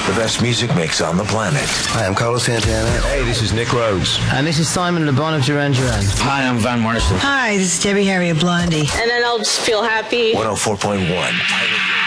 The best music mix on the planet. Hi, I'm Carlos Santana. Hey, this is Nick Rhodes. And this is Simon Le Bon of Duran Duran. Hi, I'm Van Morrison. Hi, this is Debbie Harry of Blondie. And then I'll just feel happy. 104.1.